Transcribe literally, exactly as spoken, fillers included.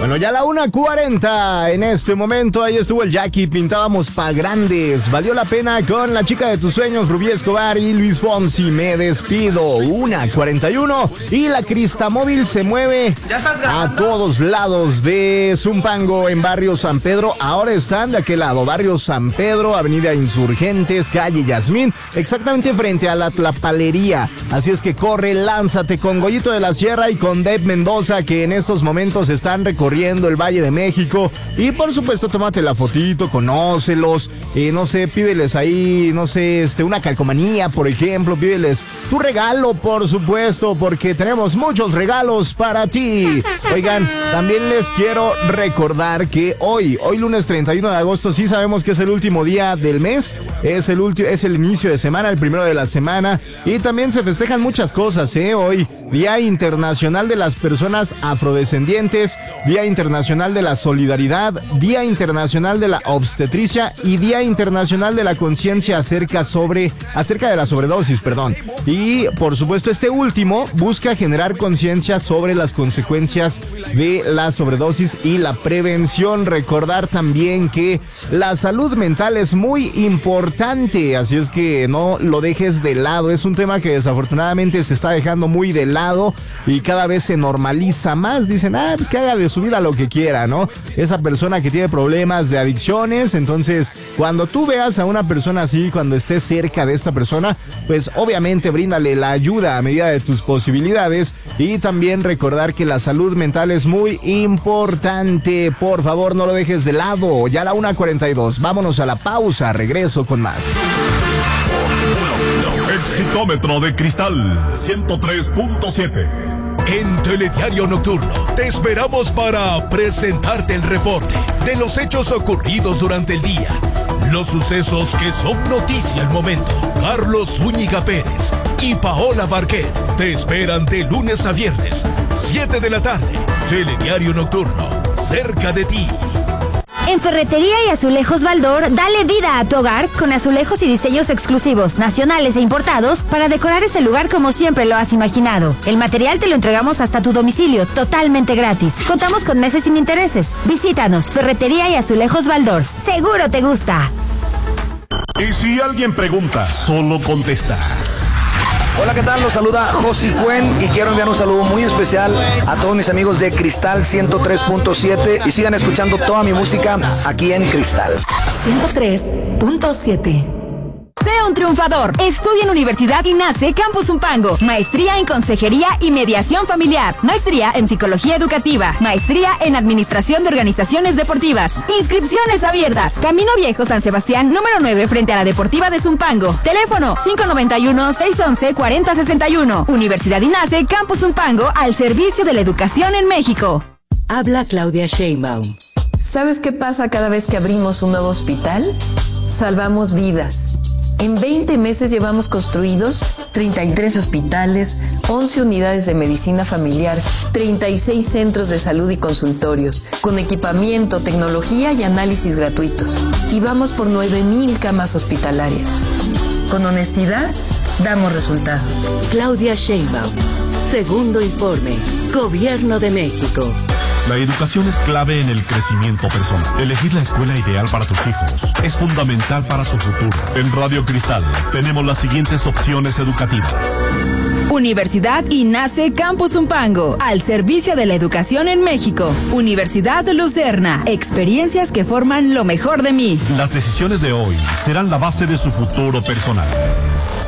Bueno, ya la una cuarenta en este momento, ahí estuvo el Jackie, pintábamos pa' grandes, valió la pena con la chica de tus sueños, Rubí Escobar y Luis Fonsi, me despido, una cuarenta y uno, y la Cristamóvil se mueve a todos lados de Zumpango en Barrio San Pedro, ahora están de aquel lado, Barrio San Pedro, Avenida Insurgentes, calle Yasmín, exactamente frente a la Tlapalería, así es que corre, lánzate con Goyito de la Sierra y con Deb Mendoza, que en estos momentos están recorriendo el Valle de México, y por supuesto tómate la fotito, conócelos, eh, no sé, pídeles ahí, no sé, este, una calcomanía, por ejemplo, pídeles tu regalo, por supuesto, porque tenemos muchos regalos para ti. Oigan, también les quiero recordar que hoy, hoy lunes treinta y uno de agosto, sí sabemos que es el último día del mes, es el último, es el inicio de semana, el primero de la semana, y también se festejan muchas cosas, eh, hoy, Día Internacional de las Personas Afrodescendientes, Día Internacional de la Solidaridad, Día Internacional de la Obstetricia y Día Internacional de la Conciencia acerca sobre acerca de la sobredosis, perdón. Y por supuesto este último busca generar conciencia sobre las consecuencias de la sobredosis y la prevención. Recordar también que la salud mental es muy importante, así es que no lo dejes de lado. Es un tema que desafortunadamente se está dejando muy de lado y cada vez se normaliza más. Dicen, ah, pues que haga de su vida lo que quiera, ¿no? Esa persona que tiene problemas de adicciones, entonces cuando tú veas a una persona así, cuando estés cerca de esta persona, pues obviamente bríndale la ayuda a medida de tus posibilidades, y también recordar que la salud mental es muy importante. Por favor, no lo dejes de lado. Ya a la una cuarenta y dos, vámonos a la pausa, regreso con más. Exitómetro de Cristal ciento tres punto siete. En Telediario Nocturno te esperamos para presentarte el reporte de los hechos ocurridos durante el día, los sucesos que son noticia al momento. Carlos Zúñiga Pérez y Paola Barquet te esperan de lunes a viernes, siete de la tarde. Telediario Nocturno, cerca de ti. En Ferretería y Azulejos Baldor, dale vida a tu hogar con azulejos y diseños exclusivos, nacionales e importados, para decorar ese lugar como siempre lo has imaginado. El material te lo entregamos hasta tu domicilio, totalmente gratis. Contamos con meses sin intereses. Visítanos, Ferretería y Azulejos Baldor. Seguro te gusta. Y si alguien pregunta, solo contestas. Hola, ¿qué tal? Los saluda Josi Cuen y quiero enviar un saludo muy especial a todos mis amigos de Cristal ciento tres punto siete y sigan escuchando toda mi música aquí en Cristal ciento tres punto siete. Sea un triunfador. Estudia en Universidad INACE Campus Zumpango. Maestría en Consejería y Mediación Familiar. Maestría en Psicología Educativa. Maestría en Administración de Organizaciones Deportivas. Inscripciones abiertas. Camino Viejo San Sebastián, número nueve, frente a la Deportiva de Zumpango. Teléfono cinco nueve uno, seis uno uno, cuatro cero seis uno. Universidad INACE Campus Zumpango, al servicio de la educación en México. Habla Claudia Sheinbaum. ¿Sabes qué pasa cada vez que abrimos un nuevo hospital? Salvamos vidas. En veinte meses llevamos construidos treinta y tres hospitales, once unidades de medicina familiar, treinta y seis centros de salud y consultorios, con equipamiento, tecnología y análisis gratuitos. Y vamos por nueve mil camas hospitalarias. Con honestidad, damos resultados. Claudia Sheinbaum. Segundo informe. Gobierno de México. La educación es clave en el crecimiento personal. Elegir la escuela ideal para tus hijos es fundamental para su futuro. En Radio Cristal tenemos las siguientes opciones educativas. Universidad INACE Campus Zumpango, al servicio de la educación en México. Universidad Lucerna, experiencias que forman lo mejor de mí. Las decisiones de hoy serán la base de su futuro personal.